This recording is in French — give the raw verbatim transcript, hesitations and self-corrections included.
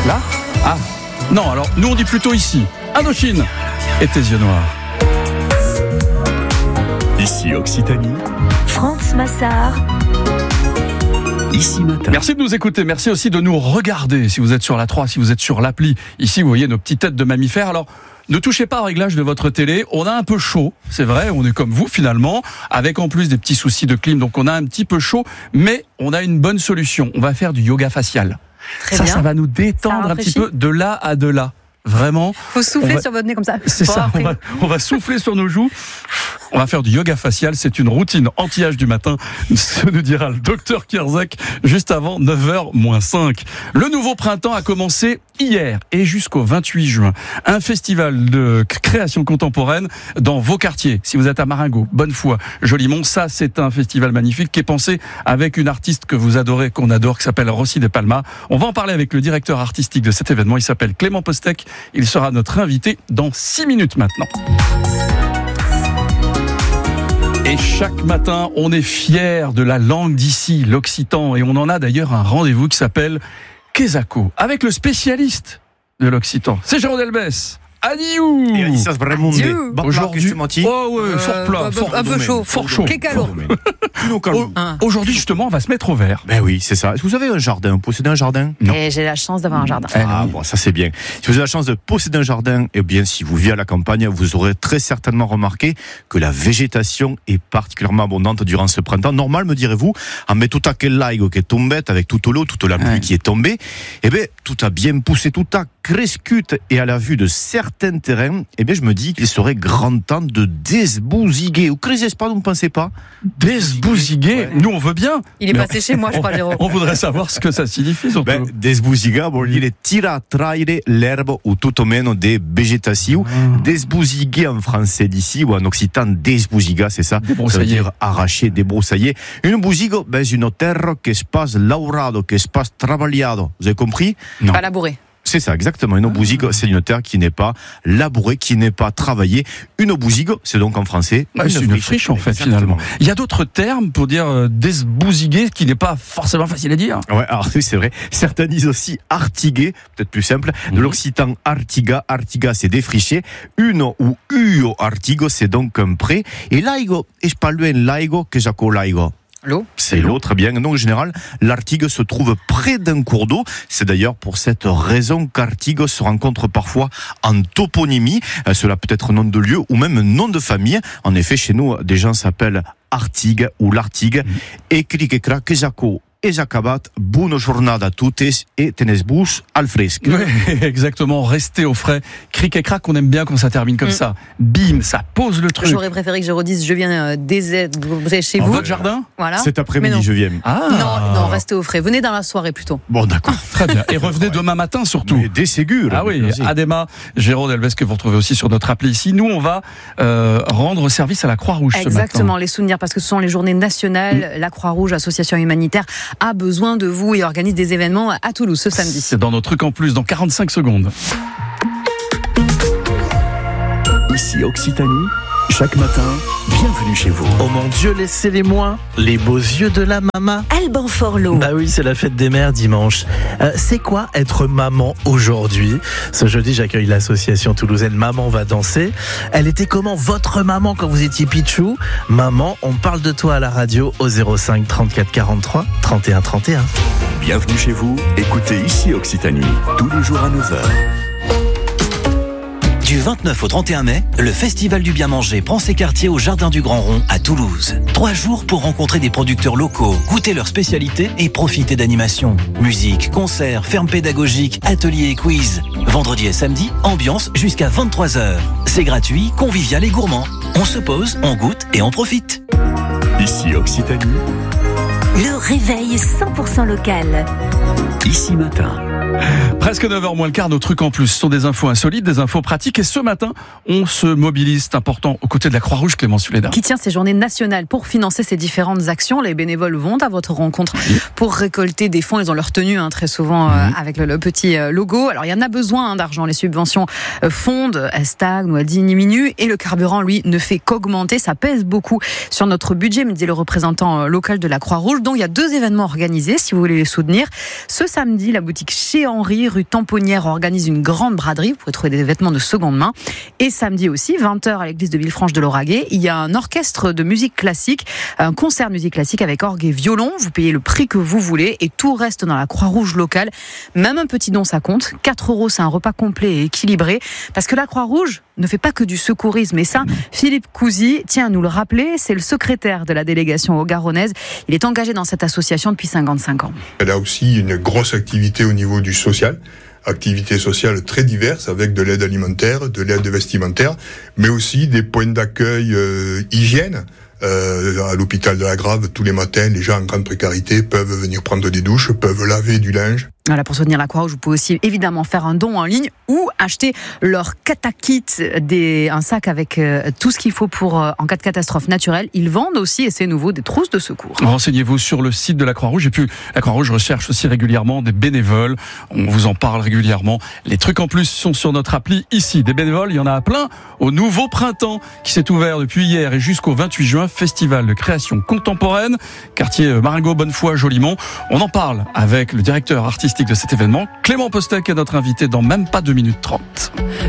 Là ? Ah, non, alors nous on dit plutôt ici. Indochine et tes yeux noirs. Ici Occitanie. France Massard. Ici Matin. Merci de nous écouter, merci aussi de nous regarder. Si vous êtes sur la trois, si vous êtes sur l'appli, ici vous voyez nos petites têtes de mammifères. Alors, ne touchez pas au réglage de votre télé, on a un peu chaud, c'est vrai, on est comme vous finalement, avec en plus des petits soucis de clim, donc on a un petit peu chaud, mais on a une bonne solution, on va faire du yoga facial. Très ça, bien. ça va nous détendre un petit peu de là à de là. Vraiment. Faut souffler va... sur votre nez comme ça. C'est bon, ça, après... on va, on va souffler sur nos joues. On va faire du yoga facial, c'est une routine anti-âge du matin, ce nous dira le docteur Kierzek juste avant neuf heures moins cinq. Le nouveau printemps a commencé hier et jusqu'au vingt-huit juin. Un festival de création contemporaine dans vos quartiers. Si vous êtes à Marengo, Bonnefoy, Jolimont, ça c'est un festival magnifique qui est pensé avec une artiste que vous adorez, qu'on adore, qui s'appelle Rossi de Palma. On va en parler avec le directeur artistique de cet événement, il s'appelle Clément Postek. Il sera notre invité dans six minutes maintenant. Et chaque matin, on est fiers de la langue d'ici, l'occitan. Et on en a d'ailleurs un rendez-vous qui s'appelle Quesaco, avec le spécialiste de l'occitan. C'est Jérôme Delbès. Adieu. Et Alice vraiment aujourd'hui, oh ouais, euh, fort plat, euh, fort un peu chaud, fort chaud. Quel calor. Aujourd'hui, justement, on va se mettre au vert. Ben oui, c'est ça. Est-ce que vous avez un jardin? Vous possédez un jardin? Non. Et j'ai la chance d'avoir un jardin. Ah bon, ça c'est bien. Si vous avez la chance de posséder un jardin, eh bien, si vous vivez à la campagne, vous aurez très certainement remarqué que la végétation est particulièrement abondante durant ce printemps. Normal, me direz-vous, mais tout à quel laigo qui est tombé, avec toute l'eau, toute la pluie ouais. qui est tombée, eh bien, tout a bien poussé, tout a crescute, et à la vue de certains terrains, eh bien, je me dis qu'il serait grand temps de désbousiguer. Ou crisez pas, vous ne pensez pas? Désbousiguer, ouais. Nous on veut bien. Il est passé chez moi, je crois, Jérôme. On voudrait savoir ce que ça signifie, surtout. Ben, désbousiguer, vuol dire tiratraire l'herbe ou tout au meno des végétations. Ah. Désbousiguer en français d'ici, ou en occitan, désbousiguer, c'est ça. Ça veut dire arracher, débroussailler. Une bousigo, ben, c'est une terre qui se passe laurado, qui se passe travagliado. Vous avez compris? Non. Pas labouré. C'est ça, exactement. Une obousigue, c'est une terre qui n'est pas labourée, qui n'est pas travaillée. Une obousigue, c'est donc en français ouais, une, c'est une friche, friche en fait, exactement. Finalement. Il y a d'autres termes pour dire euh, désbousiguer, qui n'est pas forcément facile à dire. Ouais, alors oui, c'est vrai. Certains disent aussi artiguer, peut-être plus simple. De mmh. l'occitan artiga, artiga, c'est défricher. Uno ou uo artigo, c'est donc un pré. Et laigo, et je parle de laigo que j'accole laigo. L'eau. C'est l'eau, très bien. Donc, en général, l'Artigue se trouve près d'un cours d'eau. C'est d'ailleurs pour cette raison qu'Artigue se rencontre parfois en toponymie. Euh, cela peut être nom de lieu ou même nom de famille. En effet, chez nous, des gens s'appellent Artigue ou l'Artigue. Mmh. Et Criquecra, Quesaco. Et Jacabat, buona giornata a tuttes et tenesbus al fresco. Oui, exactement, restez au frais. Cric et crac, on aime bien quand ça termine comme mm. ça. Bim, ça pose le truc. J'aurais préféré que je redise, je viens des chez en vous. Votre jardin? Voilà. Cet après-midi, je viens. Ah. Non, non, restez au frais. Venez dans la soirée plutôt. Bon, d'accord. Très bien. Et revenez demain matin surtout. Mais des ségures. Ah oui, merci. Adema, Jérôme Delbès, que vous retrouvez aussi sur notre appli ici. Nous, on va euh, rendre service à la Croix-Rouge ce matin. Exactement, les souvenirs, parce que ce sont les journées nationales. Mm. La Croix-Rouge, association humanitaire, a besoin de vous et organise des événements à Toulouse ce samedi. C'est dans notre truc en plus, dans quarante-cinq secondes. Ici Occitanie, chaque matin, bienvenue chez vous. Oh mon Dieu, laissez-les-moi, les beaux yeux de la maman. Alban Forlot. Bah oui, c'est la fête des mères dimanche. Euh, c'est quoi être maman aujourd'hui? Ce jeudi, j'accueille l'association toulousaine Maman va danser. Elle était comment votre maman quand vous étiez Pichou? Maman, on parle de toi à la radio au zéro cinq trente-quatre quarante-trois trente et un trente et un. Bienvenue chez vous, écoutez Ici Occitanie, tous les jours à neuf heures. Du vingt-neuf au trente et un mai, le Festival du Bien Manger prend ses quartiers au Jardin du Grand Rond à Toulouse. Trois jours pour rencontrer des producteurs locaux, goûter leurs spécialités et profiter d'animations. Musique, concerts, fermes pédagogiques, ateliers et quiz. Vendredi et samedi, ambiance jusqu'à vingt-trois heures. C'est gratuit, convivial et gourmand. On se pose, on goûte et on profite. Ici Occitanie. Le réveil cent pour cent local. Ici Matin. Presque neuf heures moins le quart, nos trucs en plus. Ce sont des infos insolites, des infos pratiques. Et ce matin, on se mobilise, c'est important, aux côtés de la Croix-Rouge, Clément Suleda. Qui tient ces journées nationales pour financer ces différentes actions. Les bénévoles vont à votre rencontre oui. pour récolter des fonds. Ils ont leur tenue, hein, très souvent, euh, mmh. avec le, le petit euh, logo. Alors, il y en a besoin hein, d'argent. Les subventions euh, fondent, elles stagnent ou elles diminuent. Et le carburant, lui, ne fait qu'augmenter. Ça pèse beaucoup sur notre budget, me dit le représentant euh, local de la Croix-Rouge. Donc, il y a deux événements organisés, si vous voulez les soutenir. Ce samedi, la boutique chez Henry, rue Tamponnière, organise une grande braderie. Vous pouvez trouver des vêtements de seconde main. Et samedi aussi, vingt heures à l'église de Villefranche de Lauragais, il y a un orchestre de musique classique, un concert de musique classique avec orgue et violon. Vous payez le prix que vous voulez et tout reste dans la Croix-Rouge locale. Même un petit don, ça compte. quatre euros, c'est un repas complet et équilibré. Parce que la Croix-Rouge ne fait pas que du secourisme. Et ça, Philippe Cousy tient à nous le rappeler. C'est le secrétaire de la délégation haut-garonnaise. Il est engagé dans cette association depuis cinquante-cinq ans. Elle a aussi une grosse activité au niveau du social. Activités sociales très diverses avec de l'aide alimentaire, de l'aide vestimentaire, mais aussi des points d'accueil euh, hygiène. Euh, à l'hôpital de la Grave, tous les matins, les gens en grande précarité peuvent venir prendre des douches, peuvent laver du linge. Voilà, pour soutenir la Croix-Rouge, vous pouvez aussi évidemment faire un don en ligne ou acheter leur katakit, des, un sac avec euh, tout ce qu'il faut pour euh, en cas de catastrophe naturelle. Ils vendent aussi, et c'est nouveau, des trousses de secours. Renseignez-vous sur le site de la Croix-Rouge. Et puis, la Croix-Rouge recherche aussi régulièrement des bénévoles. On vous en parle régulièrement. Les trucs en plus sont sur notre appli ici. Des bénévoles, il y en a à plein au Nouveau Printemps qui s'est ouvert depuis hier et jusqu'au vingt-huit juin. Festival de création contemporaine, quartier Marengo, Bonnefoy, Jolimont. On en parle avec le directeur artistique de cet événement, Clément Postek, est notre invité dans même pas deux minutes trente.